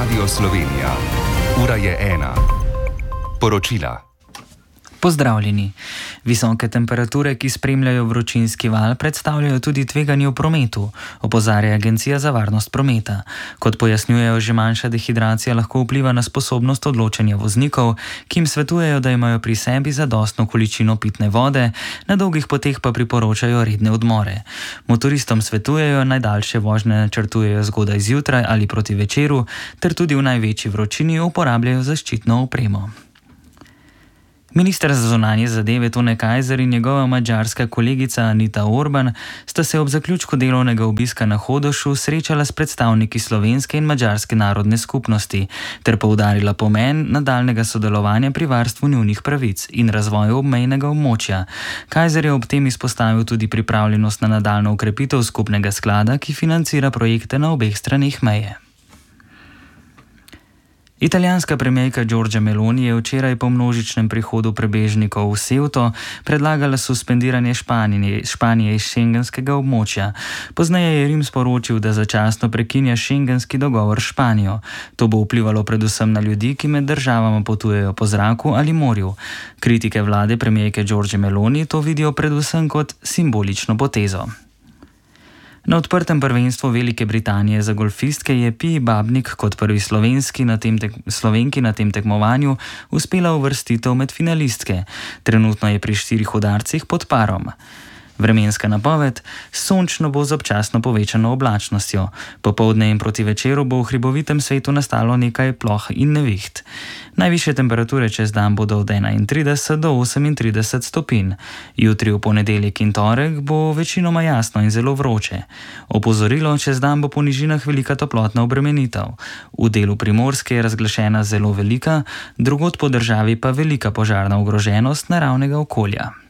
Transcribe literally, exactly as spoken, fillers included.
Radio Slovenija. Ura je ena. Poročila. Pozdravljeni. Visoke temperature, ki spremljajo vročinski val, predstavljajo tudi tveganje v prometu, opozarja Agencija za varnost prometa. Kot pojasnjujejo, že manjša dehidracija lahko vpliva na sposobnost odločanja voznikov, ki jim svetujejo, da imajo pri sebi zadostno količino pitne vode, na dolgih poteh pa priporočajo redne odmore. Motoristom svetujejo, naj daljše vožnje načrtujejo zgodaj zjutraj ali proti večeru, ter tudi v največji vročini uporabljajo zaščitno opremo. Minister za zunanje zadeve Tone Kajzer in njegova madžarska kolegica Anita Orban sta se ob zaključku delovnega obiska na Hodošu srečala s predstavniki slovenske in madžarske narodne skupnosti ter poudarila pomen nadaljnega sodelovanja pri varstvu njunih pravic in razvoju obmejnega območja. Kajzer je ob tem izpostavil tudi pripravljenost na nadaljnjo ukrepitev skupnega sklada, ki financira projekte na obeh straneh meje. Italijanska premierka Giorgia Meloni je včeraj po množičnem prihodu prebežnikov v Ceuto predlagala suspendiranje Španije, Španije iz šengenskega območja. Pozneje je Rim sporočil, da začasno prekinja šengenski dogovor s Španijo. To bo vplivalo predvsem na ljudi, ki med državama potujejo po zraku ali morju. Kritike vlade premierke Giorgie Meloni to vidijo predvsem kot simbolično potezo. Na odprtem prvenstvu Velike Britanije za golfistke je Piji Babnik kot prvi slovenski na tem tek, slovenki na tem tekmovanju uspela uvrstitev med finalistke. Trenutno je pri štirih udarcih pod parom. Vremenska napoved: sončno bo z občasno povečano oblačnostjo. Popoldne in proti večeru bo v hribovitem svetu nastalo nekaj ploh in neviht. Najvišje temperature čez dan bodo od enaintrideset do osemintrideset stopinj. Jutri v ponedeljek in torek bo večinoma jasno in zelo vroče. Opozorilo: čez dan bo po nižinah velika toplotna obremenitev. V delu Primorske je razglašena zelo velika, drugod po državi pa velika požarna ogroženost naravnega okolja.